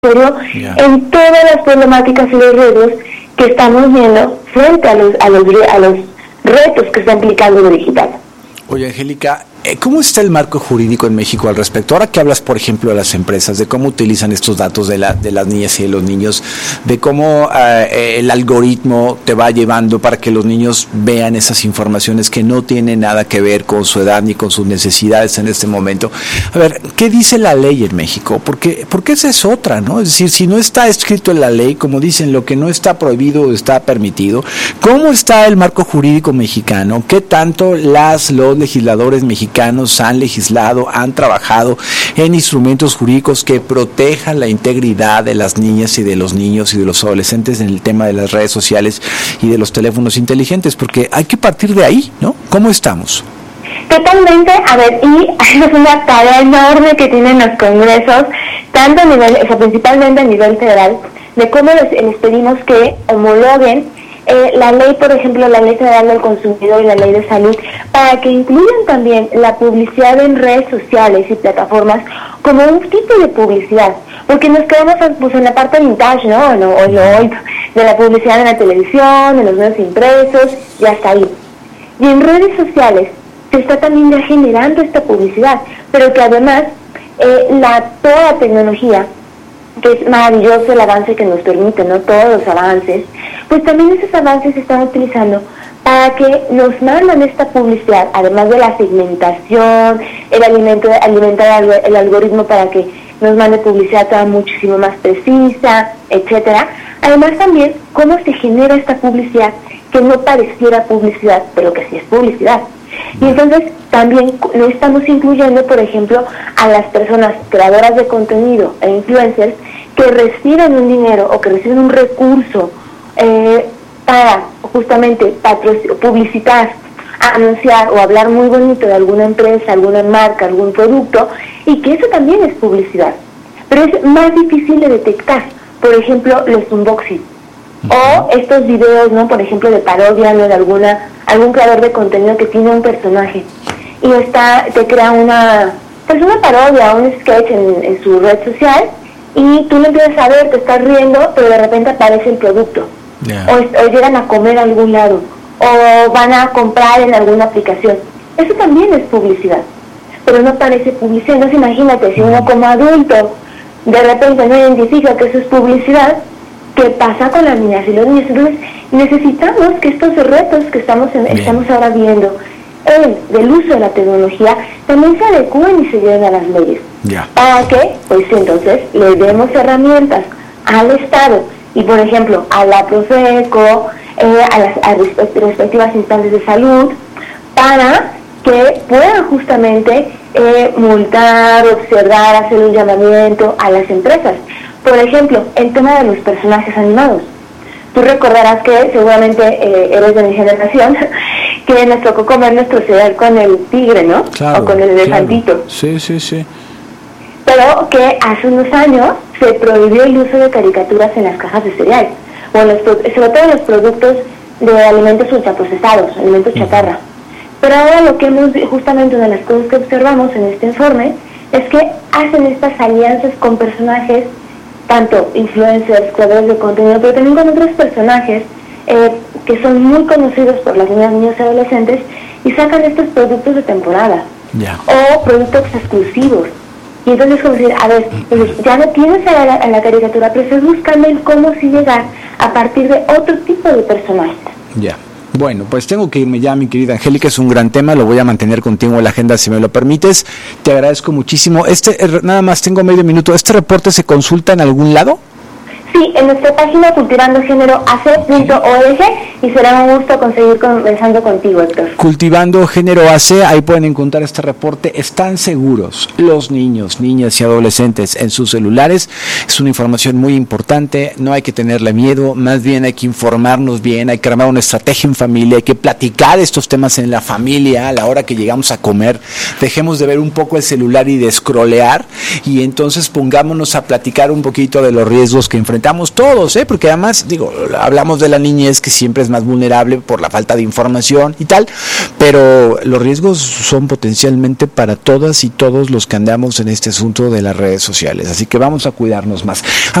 serio en todas las problemáticas y los riesgos que estamos viendo frente a los retos que está implicando lo digital. Oye, Angélica, ¿cómo está el marco jurídico en México al respecto? Ahora que hablas, por ejemplo, de las empresas, de cómo utilizan estos datos de las niñas y de los niños, de cómo el algoritmo te va llevando para que los niños vean esas informaciones que no tienen nada que ver con su edad ni con sus necesidades en este momento. A ver, ¿qué dice la ley en México? Porque esa es otra, ¿no? Es decir, si no está escrito en la ley, como dicen, lo que no está prohibido está permitido. ¿Cómo está el marco jurídico mexicano? ¿Qué tanto los legisladores mexicanos han legislado, han trabajado en instrumentos jurídicos que protejan la integridad de las niñas y de los niños y de los adolescentes en el tema de las redes sociales y de los teléfonos inteligentes? Porque hay que partir de ahí, ¿no? ¿Cómo estamos? Totalmente, a ver, y es una tarea enorme que tienen los congresos, tanto a nivel, o sea, principalmente a nivel federal, de cómo les pedimos que homologuen la ley, por ejemplo, la Ley Federal del Consumidor y la Ley de Salud, para que incluyan también la publicidad en redes sociales y plataformas como un tipo de publicidad, porque nos quedamos pues en la parte vintage, ¿no? Hoy de la publicidad en la televisión, en los medios impresos, y hasta ahí. Y en redes sociales se está también ya generando esta publicidad, pero que además toda la tecnología, que es maravilloso el avance que nos permite, ¿no? Todos los avances, pues también esos avances se están utilizando para que nos mandan esta publicidad, además de la segmentación, alimentar el algoritmo para que nos mande publicidad toda muchísimo más precisa, etcétera. Además también cómo se genera esta publicidad que no pareciera publicidad, pero que sí es publicidad. Y entonces también no estamos incluyendo, por ejemplo, a las personas creadoras de contenido e influencers que reciben un dinero o que reciben un recurso para justamente publicitar, anunciar o hablar muy bonito de alguna empresa, alguna marca, algún producto, y que eso también es publicidad. Pero es más difícil de detectar, por ejemplo, los unboxing. O estos videos, ¿no? Por ejemplo, de parodia, ¿no? De algún creador de contenido que tiene un personaje y te crea una parodia, un sketch en su red social, y tú lo empiezas a ver, te estás riendo, pero de repente aparece el producto. O llegan a comer a algún lado, o van a comprar en alguna aplicación. Eso también es publicidad, pero no parece publicidad. Entonces imagínate, si uno como adulto de repente no identifica que eso es publicidad, ¿qué pasa con las niñas y los niños? Entonces necesitamos que estos retos que estamos ahora viendo del uso de la tecnología también se adecúen y se lleven a las leyes, para que pues entonces le demos herramientas al Estado y, por ejemplo, a la Profeco, a las respectivas instancias de salud, para que puedan justamente multar, observar, hacer un llamamiento a las empresas. Por ejemplo, el tema de los personajes animados. Tú recordarás que seguramente eres de mi generación, que nos tocó comer nuestro cereal con el tigre, ¿no? Claro, o con el elefantito. Claro. Sí. Pero que hace unos años se prohibió el uso de caricaturas en las cajas de cereal, sobre todo en los productos de alimentos ultraprocesados, alimentos chatarra. Pero ahora justamente una de las cosas que observamos en este informe es que hacen estas alianzas con personajes, tanto influencers, creadores de contenido, pero también con otros personajes que son muy conocidos por las niñas y adolescentes, y sacan estos productos de temporada o productos exclusivos. Y entonces como decir, a ver, ya no tienes a la caricatura, pero estás buscando el cómo sí llegar a partir de otro tipo de personajes. Bueno, pues tengo que irme ya, mi querida Angélica, es un gran tema, lo voy a mantener contigo en la agenda si me lo permites. Te agradezco muchísimo. Nada más tengo medio minuto. ¿Este reporte se consulta en algún lado? Sí, en nuestra página cultivandogéneroac.org, y será un gusto conseguir conversando contigo, Héctor. Cultivando Género AC, ahí pueden encontrar este reporte. Están seguros los niños, niñas y adolescentes en sus celulares. Es una información muy importante, no hay que tenerle miedo, más bien hay que informarnos bien, hay que armar una estrategia en familia, hay que platicar estos temas en la familia a la hora que llegamos a comer. Dejemos de ver un poco el celular y de scrollear, y entonces pongámonos a platicar un poquito de los riesgos que enfrentamos enfrentamos todos, porque además, digo, hablamos de la niñez que siempre es más vulnerable por la falta de información y tal, pero los riesgos son potencialmente para todas y todos los que andamos en este asunto de las redes sociales, así que vamos a cuidarnos más.